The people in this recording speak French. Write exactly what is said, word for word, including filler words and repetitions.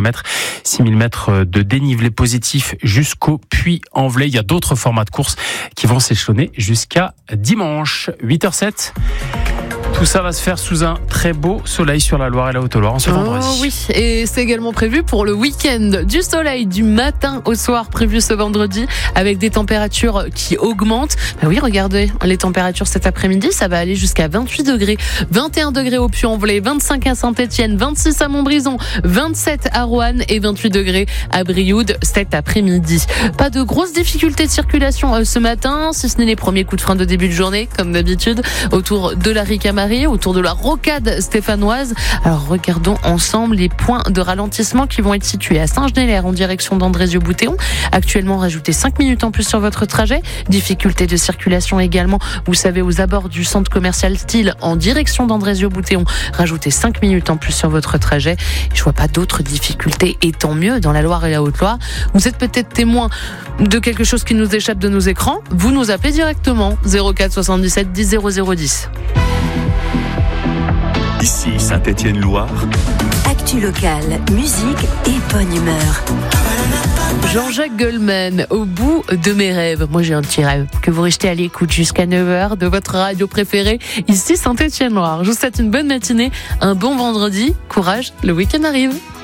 kilomètres, six mille mètres de dénivelé positif jusqu'au Puy-en-Velay. Il y a d'autres formats de course qui vont s'échelonner jusqu'à dimanche, huit heures zéro sept. Tout ça va se faire sous un très beau soleil sur la Loire et la Haute-Loire en ce vendredi. Oh oui, et c'est également prévu pour le week-end. Du soleil du matin au soir prévu ce vendredi avec des températures qui augmentent. Ben oui, regardez, les températures cet après-midi, ça va aller jusqu'à vingt-huit degrés. vingt et un degrés au Puy-en-Velay, vingt-cinq à Saint-Étienne, vingt-six à Montbrison, vingt-sept à Roanne et vingt-huit degrés à Brioude cet après-midi. Pas de grosses difficultés de circulation ce matin, si ce n'est les premiers coups de frein de début de journée, comme d'habitude, autour de la Ricamarie, autour de la rocade stéphanoise. Alors regardons ensemble les points de ralentissement qui vont être situés à Saint-Genélaire en direction d'Andrézieux-Boutéon. Actuellement, rajoutez cinq minutes en plus sur votre trajet. Difficulté de circulation également, vous savez, aux abords du centre commercial Style en direction d'Andrézieux-Boutéon. Rajoutez cinq minutes en plus sur votre trajet. Je vois pas d'autres difficultés et tant mieux dans la Loire et la Haute-Loire. Vous êtes peut-être témoin de quelque chose qui nous échappe de nos écrans. Vous nous appelez directement zéro quatre soixante-dix-sept dix zéro zéro dix. Ici Saint-Étienne-Loire. Actu locale, musique et bonne humeur. Jean-Jacques Goldman, au bout de mes rêves. Moi j'ai un petit rêve, que vous restez à l'écoute jusqu'à neuf heures de votre radio préférée, ici Saint-Étienne-Loire. Je vous souhaite une bonne matinée, un bon vendredi. Courage, le week-end arrive.